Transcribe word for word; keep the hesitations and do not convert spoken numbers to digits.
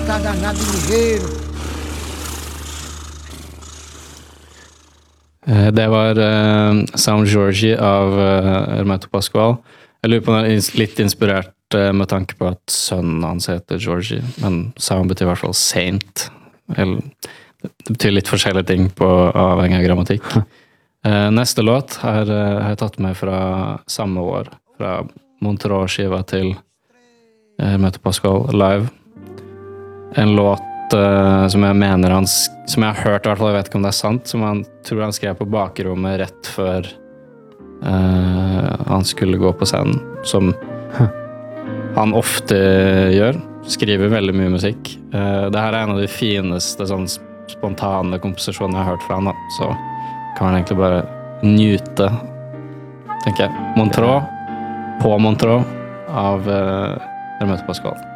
tá danado de ligeiro. Det var uh, Sound Georgie av uh, Hermeto Pascual. Jeg lurer på om det er litt inspirert uh, med tanke på at sønnen hans heter Georgie, men Sound betyr i hvert fall saint. Eller, det betyr litt forskjellige ting på avhengig av grammatikk. Uh, neste låt har uh, jeg tatt med fra samme år, fra Montreux-skiva til Hermeto Pascual live. En låt uh, som jeg mener han, som jeg har hørt i hvert fall, jeg vet ikke om det er sant, som han tror han skrev på bakrommet rett før uh, han skulle gå på scenen, som han ofte gjør, skriver veldig mye musikk. Uh, det her er en av de fineste sånn spontane komposisjoner jeg har hørt fra han, da. Så kan man egentlig bare nyte, tenker jeg. Montreux, på Montreux av uh, Hermeto Pascual.